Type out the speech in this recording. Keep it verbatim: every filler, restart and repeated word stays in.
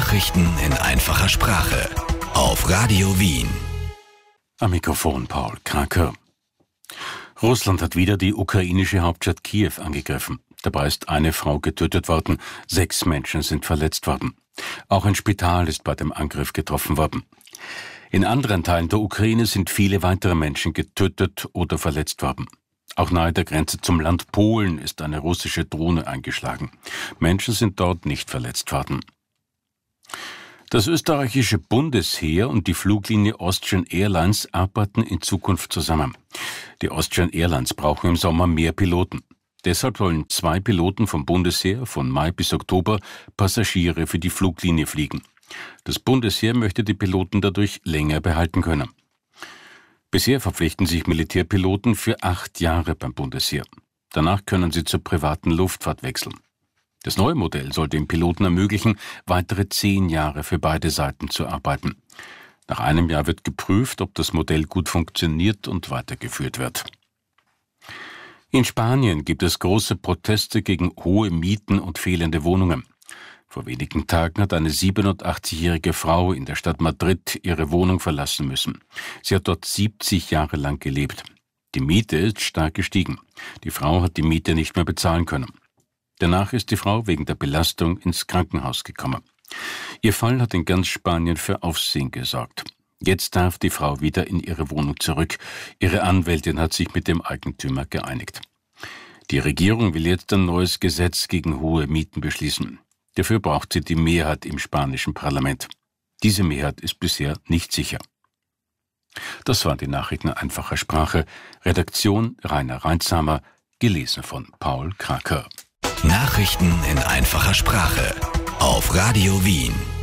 Nachrichten in einfacher Sprache auf Radio Wien. Am Mikrofon Paul Kraker. Russland hat wieder die ukrainische Hauptstadt Kiew angegriffen. Dabei ist eine Frau getötet worden, sechs Menschen sind verletzt worden. Auch ein Spital ist bei dem Angriff getroffen worden. In anderen Teilen der Ukraine sind viele weitere Menschen getötet oder verletzt worden. Auch nahe der Grenze zum Land Polen ist eine russische Drohne eingeschlagen. Menschen sind dort nicht verletzt worden. Das österreichische Bundesheer und die Fluglinie Austrian Airlines arbeiten in Zukunft zusammen. Die Austrian Airlines brauchen im Sommer mehr Piloten. Deshalb wollen zwei Piloten vom Bundesheer von Mai bis Oktober Passagiere für die Fluglinie fliegen. Das Bundesheer möchte die Piloten dadurch länger behalten können. Bisher verpflichten sich Militärpiloten für acht Jahre beim Bundesheer. Danach können sie zur privaten Luftfahrt wechseln. Das neue Modell soll den Piloten ermöglichen, weitere zehn Jahre für beide Seiten zu arbeiten. Nach einem Jahr wird geprüft, ob das Modell gut funktioniert und weitergeführt wird. In Spanien gibt es große Proteste gegen hohe Mieten und fehlende Wohnungen. Vor wenigen Tagen hat eine siebenundachtzigjährige Frau in der Stadt Madrid ihre Wohnung verlassen müssen. Sie hat dort siebzig Jahre lang gelebt. Die Miete ist stark gestiegen. Die Frau hat die Miete nicht mehr bezahlen können. Danach ist die Frau wegen der Belastung ins Krankenhaus gekommen. Ihr Fall hat in ganz Spanien für Aufsehen gesorgt. Jetzt darf die Frau wieder in ihre Wohnung zurück. Ihre Anwältin hat sich mit dem Eigentümer geeinigt. Die Regierung will jetzt ein neues Gesetz gegen hohe Mieten beschließen. Dafür braucht sie die Mehrheit im spanischen Parlament. Diese Mehrheit ist bisher nicht sicher. Das waren die Nachrichten in einfacher Sprache. Redaktion Rainer Reinsamer, gelesen von Paul Kraker. Nachrichten in einfacher Sprache auf Radio Wien.